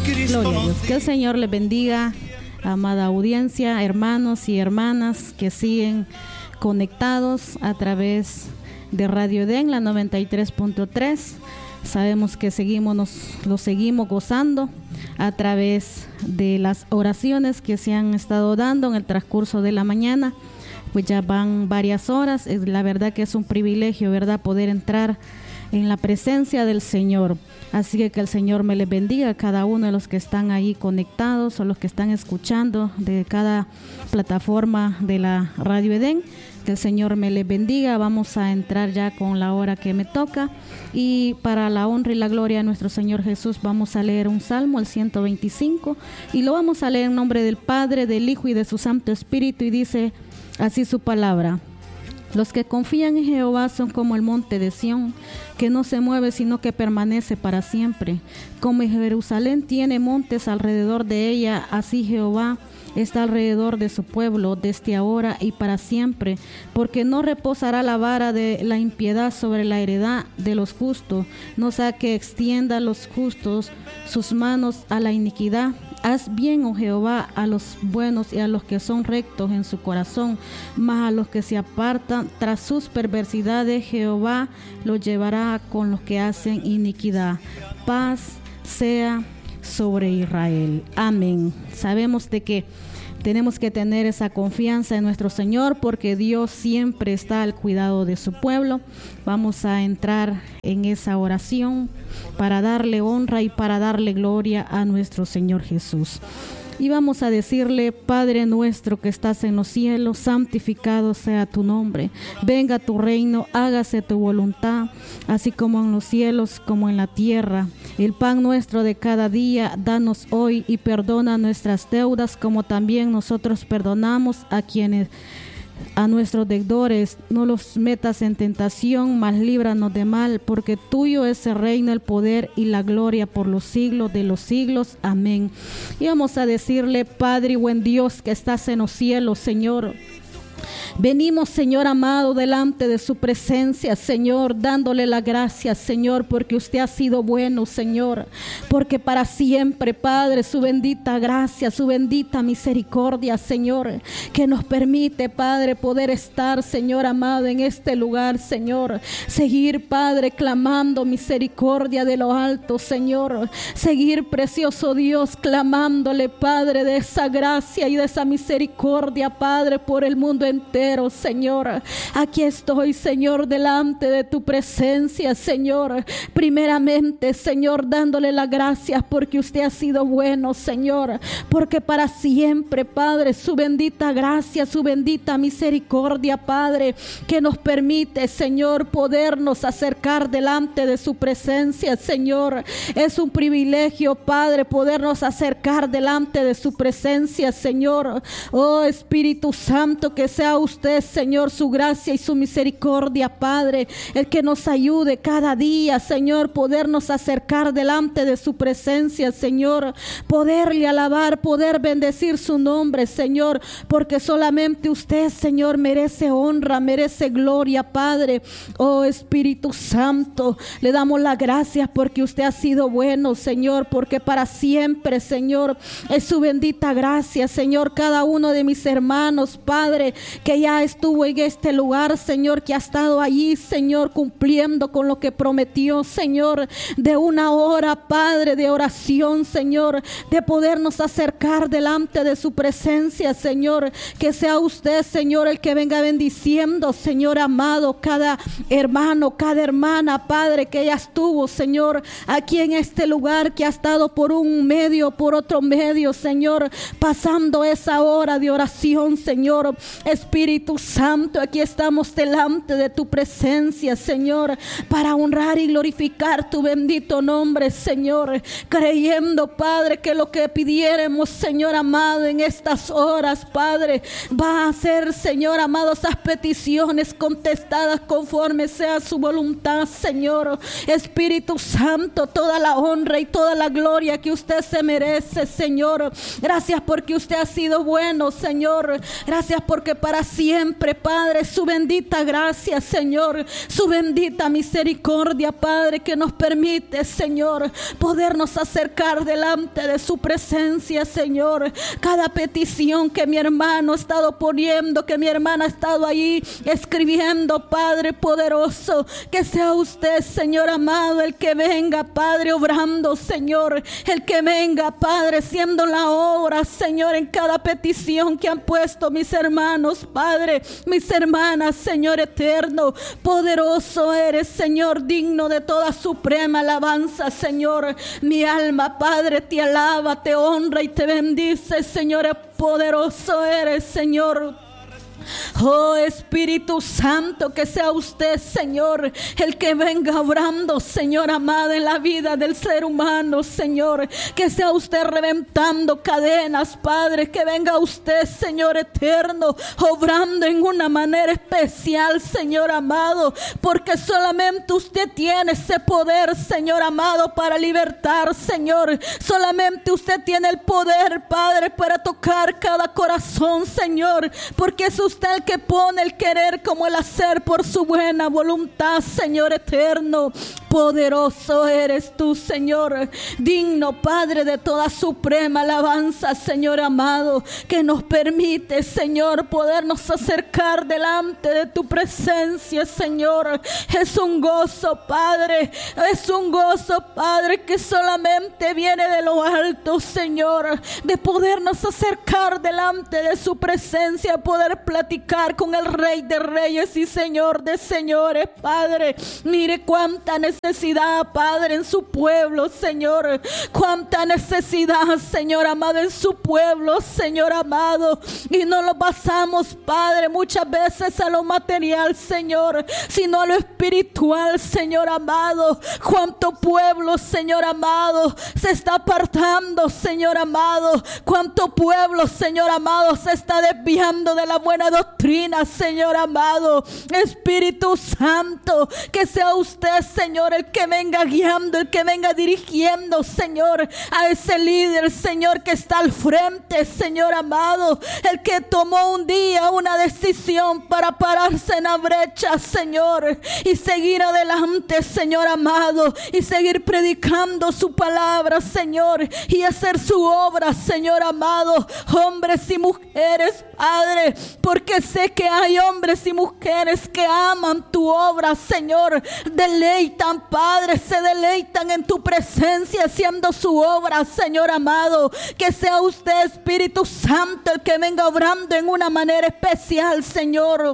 Gloria a Dios. Que el Señor les bendiga, amada audiencia, hermanos y hermanas que siguen conectados a través de Radio Edén, la 93.3. Sabemos que lo seguimos gozando a través de las oraciones que se han estado dando en el transcurso de la mañana. Pues ya van varias horas. La verdad que es un privilegio, ¿verdad?, poder entrar en la presencia del Señor. Así que el Señor me les bendiga a cada uno de los que están ahí conectados o los que están escuchando de cada plataforma de la Radio Edén. Que el Señor me les bendiga. Vamos a entrar ya con la hora que me toca. Y para la honra y la gloria de nuestro Señor Jesús, vamos a leer un salmo, el 125. Y lo vamos a leer en nombre del Padre, del Hijo y de su Santo Espíritu. Y dice así su palabra: los que confían en Jehová son como el monte de Sión, que no se mueve sino que permanece para siempre. Como Jerusalén tiene montes alrededor de ella, así Jehová está alrededor de su pueblo desde ahora y para siempre, porque no reposará la vara de la impiedad sobre la heredad de los justos, no sea que extienda los justos sus manos a la iniquidad. Haz bien, oh Jehová, a los buenos y a los que son rectos en su corazón, mas a los que se apartan tras sus perversidades, Jehová los llevará con los que hacen iniquidad. Paz sea sobre Israel. Amén. Sabemos de que tenemos que tener esa confianza en nuestro Señor, porque Dios siempre está al cuidado de su pueblo. Vamos a entrar en esa oración para darle honra y para darle gloria a nuestro Señor Jesús. Y vamos a decirle: Padre nuestro que estás en los cielos, santificado sea tu nombre. Venga tu reino, hágase tu voluntad, así como en los cielos como en la tierra. El pan nuestro de cada día, danos hoy, y perdona nuestras deudas, como también nosotros perdonamos a nuestros deudores. No los metas en tentación, mas líbranos de mal, porque tuyo es el reino, el poder y la gloria por los siglos de los siglos. Amén. Y vamos a decirle: Padre y buen Dios que estás en los cielos, Señor, venimos, Señor amado, delante de su presencia, Señor, dándole las gracias, Señor, porque usted ha sido bueno, Señor, porque para siempre, Padre, su bendita gracia, su bendita misericordia, Señor, que nos permite, Padre, poder estar, Señor amado, en este lugar, Señor, seguir, Padre, clamando misericordia de lo alto, Señor, seguir, precioso Dios, clamándole, Padre, de esa gracia y de esa misericordia, Padre, por el mundo entero, Señor. Aquí estoy, Señor, delante de tu presencia, Señor. Primeramente, Señor, dándole las gracias porque usted ha sido bueno, Señor, porque para siempre, Padre, su bendita gracia, su bendita misericordia, Padre, que nos permite, Señor, podernos acercar delante de su presencia, Señor. Es un privilegio, Padre, podernos acercar delante de su presencia, Señor. Oh Espíritu Santo, que sea usted, Señor, su gracia y su misericordia, Padre, el que nos ayude cada día, Señor, podernos acercar delante de su presencia, Señor, poderle alabar, poder bendecir su nombre, Señor, porque solamente usted, Señor, merece honra, merece gloria, Padre. Oh Espíritu Santo, le damos las gracias porque usted ha sido bueno, Señor, porque para siempre, Señor, es su bendita gracia, Señor. Cada uno de mis hermanos, Padre, que ya estuvo en este lugar, Señor, que ha estado allí, Señor, cumpliendo con lo que prometió, Señor, de una hora, Padre, de oración, Señor, de podernos acercar delante de su presencia, Señor. Que sea usted, Señor, el que venga bendiciendo, Señor amado, cada hermano, cada hermana, Padre, que ya estuvo, Señor, aquí en este lugar, que ha estado por un medio, por otro medio, Señor, pasando esa hora de oración, Señor. Espíritu Santo, aquí estamos delante de tu presencia, Señor, para honrar y glorificar tu bendito nombre, Señor, creyendo, Padre, que lo que pidiéramos, Señor amado, en estas horas, Padre, va a ser, Señor amado, esas peticiones contestadas conforme sea su voluntad, Señor. Espíritu Santo, toda la honra y toda la gloria que usted se merece, Señor. Gracias porque usted ha sido bueno, Señor. Gracias porque para siempre siempre, Padre, su bendita gracia, Señor, su bendita misericordia, Padre, que nos permite, Señor, podernos acercar delante de su presencia, Señor. Cada petición que mi hermano ha estado poniendo, que mi hermana ha estado ahí escribiendo, Padre poderoso, que sea usted, Señor amado, el que venga, Padre, obrando, Señor, el que venga, Padre, haciendo la obra, Señor, en cada petición que han puesto mis hermanos, Padre, mis hermanas, Señor eterno. Poderoso eres, Señor, digno de toda suprema alabanza, Señor. Mi alma, Padre, te alaba, te honra y te bendice, Señor. Poderoso eres, Señor. Oh Espíritu Santo, que sea usted, Señor, el que venga obrando, Señor amado, en la vida del ser humano, Señor. Que sea usted reventando cadenas, Padre. Que venga usted, Señor eterno, obrando en una manera especial, Señor amado, porque solamente usted tiene ese poder, Señor amado, para libertar, Señor. Solamente usted tiene el poder, Padre, para tocar cada corazón, Señor, porque es usted el que pone el querer como el hacer por su buena voluntad, Señor eterno. Poderoso eres tú, Señor, digno, Padre, de toda suprema alabanza, Señor amado, que nos permite, Señor, podernos acercar delante de tu presencia, Señor. Es un gozo, Padre, es un gozo, Padre, que solamente viene de lo alto, Señor, de podernos acercar delante de su presencia, poder platicar con el Rey de Reyes y Señor de Señores, Padre. Mire cuánta necesidad, Padre, en su pueblo, Señor. Cuánta necesidad, Señor amado, en su pueblo, Señor amado. Y no lo basamos, Padre, muchas veces a lo material, Señor, sino a lo espiritual, Señor amado. Cuánto pueblo, Señor amado, se está apartando, Señor amado. Cuánto pueblo, Señor amado, se está desviando de la buena doctrina, Señor amado. Espíritu Santo, que sea usted, Señor, el que venga guiando, el que venga dirigiendo, Señor, a ese líder, Señor, que está al frente, Señor amado, el que tomó un día una decisión para pararse en la brecha, Señor, y seguir adelante, Señor amado, y seguir predicando su palabra, Señor, y hacer su obra, Señor amado. Hombres y mujeres, Padre, porque sé que hay hombres y mujeres que aman tu obra, Señor. Deleitan, Padre, se deleitan en tu presencia haciendo su obra, Señor amado. Que sea usted, Espíritu Santo, el que venga obrando en una manera especial, Señor.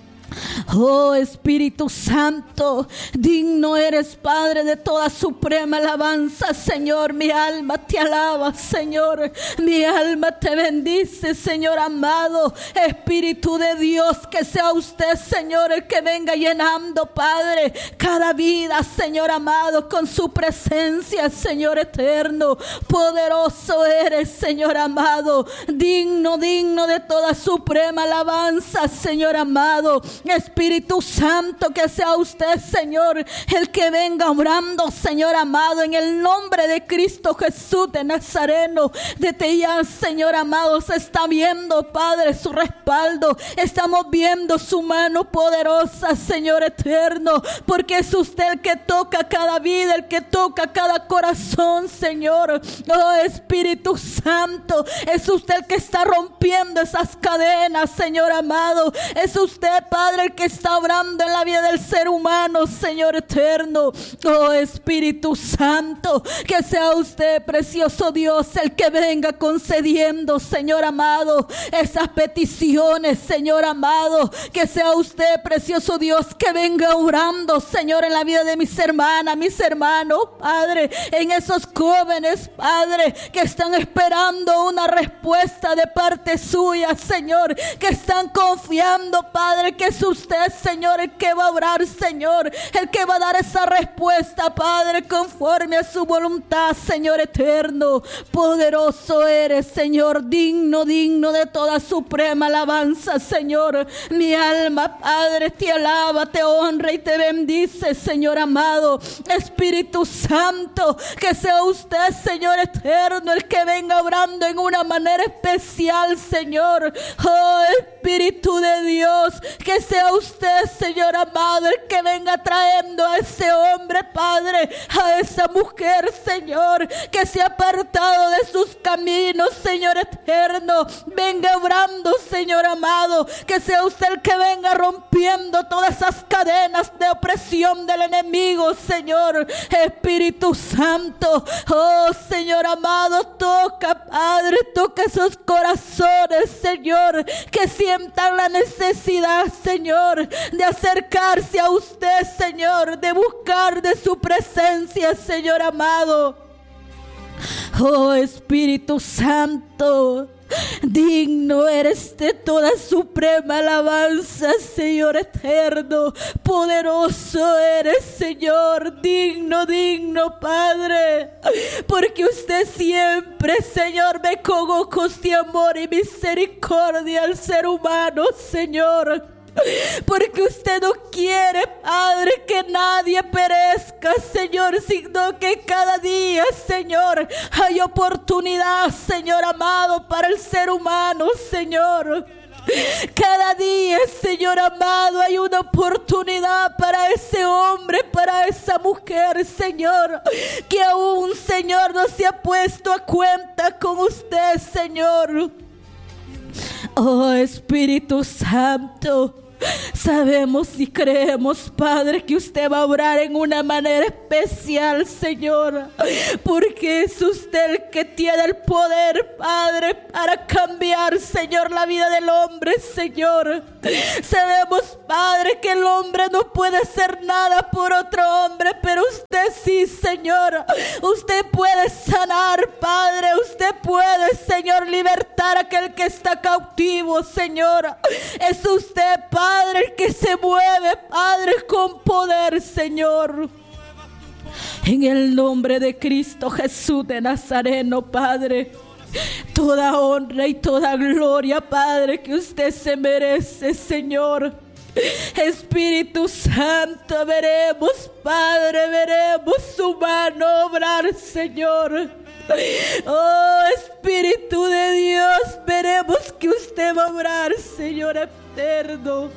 Oh Espíritu Santo, digno eres, Padre, de toda suprema alabanza, Señor. Mi alma te alaba, Señor. Mi alma te bendice, Señor amado. Espíritu de Dios, que sea usted, Señor, el que venga llenando, Padre, cada vida, Señor amado, con su presencia, Señor eterno. Poderoso eres, Señor amado. Digno de toda suprema alabanza, Señor amado. Espíritu Santo, que sea usted, Señor, el que venga obrando, Señor amado, en el nombre de Cristo Jesús de Nazareno. Desde ya, Señor amado, se está viendo, Padre, su respaldo. Estamos viendo su mano poderosa, Señor eterno, porque es usted el que toca cada vida, el que toca cada corazón, Señor. Oh Espíritu Santo, es usted el que está rompiendo esas cadenas, Señor amado. Es usted, Padre, el que está obrando en la vida del ser humano, Señor eterno. Oh Espíritu Santo, que sea usted, precioso Dios, el que venga concediendo, Señor amado, esas peticiones, Señor amado. Que sea usted, precioso Dios, que venga orando, Señor, en la vida de mis hermanas, mis hermanos, Padre, en esos jóvenes, Padre, que están esperando una respuesta de parte suya, Señor, que están confiando, Padre, que es usted, Señor, el que va a obrar, Señor, el que va a dar esa respuesta, Padre, conforme a su voluntad, Señor eterno. Poderoso eres, Señor, digno de toda suprema alabanza, Señor. Mi alma, Padre, te alaba, te honra y te bendice, Señor amado. Espíritu Santo, que sea usted, Señor eterno, el que venga obrando en una manera especial, Señor. Oh, Espíritu de Dios, que sea usted, Señor amado, el que venga trayendo a ese hombre, Padre, a esa mujer, Señor, que se ha apartado de sus caminos, Señor eterno. Venga obrando, Señor amado, que sea usted el que venga rompiendo todas esas cadenas de opresión del enemigo, Señor. Espíritu Santo, oh Señor amado, toca, Padre, toca esos corazones, Señor, que sientan la necesidad, Señor, de acercarse a usted, Señor, de buscar de su presencia, Señor amado. Oh Espíritu Santo, digno eres de toda suprema alabanza, Señor eterno. Poderoso eres, Señor, digno, Padre, porque usted siempre, Señor, ve con ojos de amor y misericordia al ser humano, Señor. Porque usted no quiere, Padre, que nadie perezca, Señor, sino que cada día, Señor, hay oportunidad, Señor amado, para el ser humano, Señor. Cada día, Señor amado, hay una oportunidad para ese hombre, para esa mujer, Señor, que aún, Señor, no se ha puesto a cuenta con usted, Señor. Oh Espíritu Santo, sabemos y creemos, Padre, que usted va a obrar en una manera especial, Señor, porque es usted el que tiene el poder, Padre, para cambiar, Señor, la vida del hombre, Señor. Sabemos, Padre, que el hombre no puede hacer nada por otro hombre, pero usted sí, Señor. Usted puede sanar, Padre. Usted puede, Señor, libertar a aquel que está cautivo, Señor. Es usted, Padre, el que se mueve, Padre, con poder, Señor. En el nombre de Cristo Jesús de Nazareno, Padre, toda honra y toda gloria, Padre, que usted se merece, Señor. Espíritu Santo, veremos, Padre, veremos su mano obrar, Señor. Oh Espíritu de Dios, veremos que usted va a obrar, Señor eterno.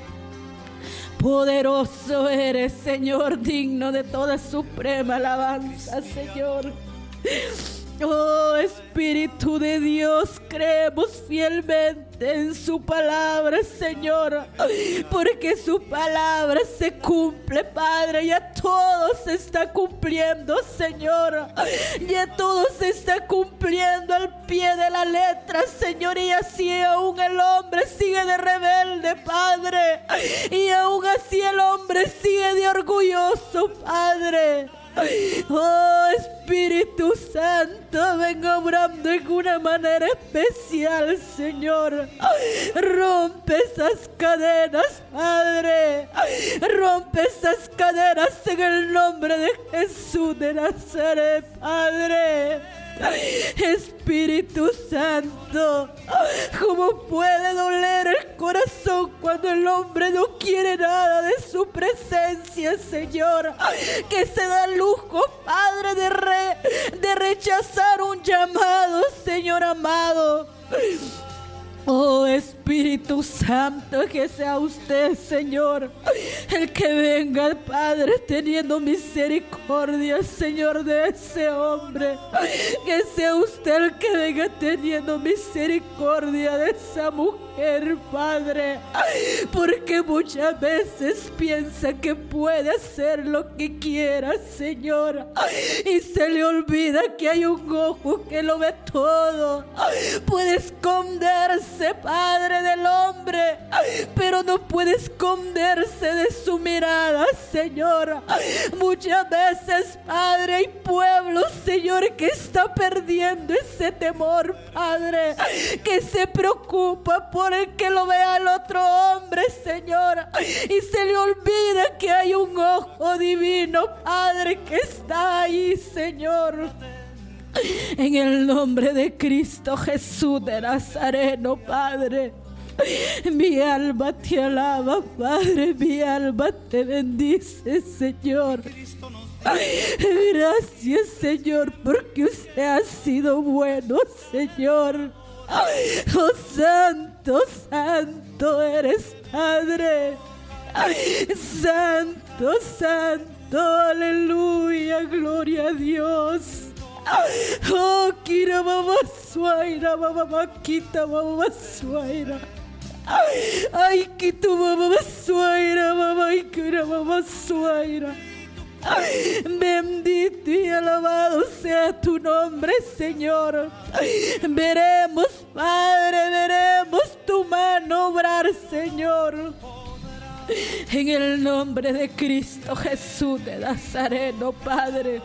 Poderoso eres, Señor, digno de toda suprema alabanza, Señor. Oh Espíritu de Dios, creemos fielmente en su palabra, Señor, porque su palabra se cumple, Padre. Ya todo se está cumpliendo, Señor. Ya todo se está cumpliendo al pie de la letra, Señor. Y así aún el hombre sigue de rebelde, Padre, y aún así el hombre sigue de orgulloso, Padre. Oh Espíritu Santo, venga obrando en una manera especial, Señor. Rompe esas cadenas, Padre. Rompe esas cadenas en el nombre de Jesús de Nazaret, Padre. Espíritu Santo, ¿cómo puede doler el corazón cuando el hombre no quiere nada de su presencia, Señor? Que se da lujo, Padre, de rechazar un llamado, Señor amado. Oh Espíritu Santo, que sea usted, Señor, el que venga, Padre, teniendo misericordia, Señor, de ese hombre. Que sea usted el que venga teniendo misericordia de esa mujer, Padre, porque muchas veces piensa que puede hacer lo que quiera, Señor, y se le olvida que hay un ojo que lo ve todo. Puede esconderse, Padre, Padre, del hombre, pero no puede esconderse de su mirada, Señor. Muchas veces, Padre, hay pueblos, Señor, que está perdiendo ese temor, Padre, que se preocupa por el que lo vea el otro hombre, Señor, y se le olvida que hay un ojo divino, Padre, que está ahí, Señor. En el nombre de Cristo Jesús de Nazareno, Padre, mi alma te alaba, Padre, mi alma te bendice, Señor. Gracias, Señor, porque usted ha sido bueno, Señor. Oh, santo, santo eres, Padre. Santo, santo, aleluya, gloria a Dios. Oh, kira mama suaira, mama quita mama suaira. Ay, quito mama suaira, mama y kira mama suaira. Bendito y alabado sea tu nombre, Señor. Veremos, Padre, veremos tu mano obrar, Señor. En el nombre de Cristo Jesús de Nazareno, Padre.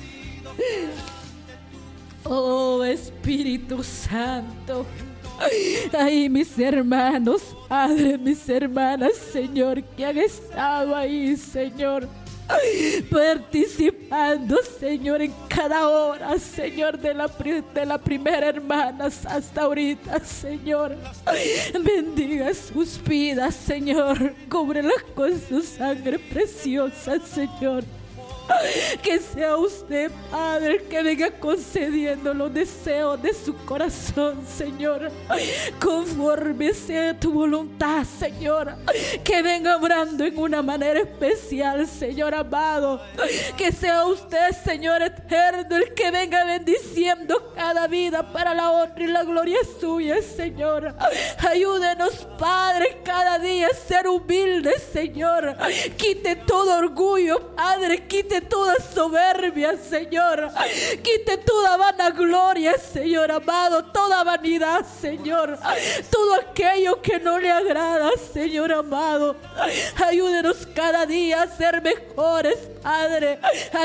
Oh, Espíritu Santo. Ay, mis hermanos, Padre, mis hermanas, Señor, que han estado ahí, Señor, participando, Señor, en cada hora, Señor, de la primera hermana hasta ahorita, Señor. Bendiga sus vidas, Señor. Cúbrelas con su sangre preciosa, Señor. Que sea usted, Padre, que venga concediendo los deseos de su corazón, Señor, conforme sea tu voluntad, Señor. Que venga obrando en una manera especial, Señor amado. Que sea usted, Señor eterno, el que venga bendiciendo cada vida para la honra y la gloria suya, Señor. Ayúdenos, Padre, cada día a ser humildes, Señor. Quite todo orgullo, Padre, quite toda soberbia, Señor. Quite toda vanagloria, Señor amado, toda vanidad, Señor. Todo aquello que no le agrada, Señor amado. Ayúdenos cada día a ser mejores, Padre, a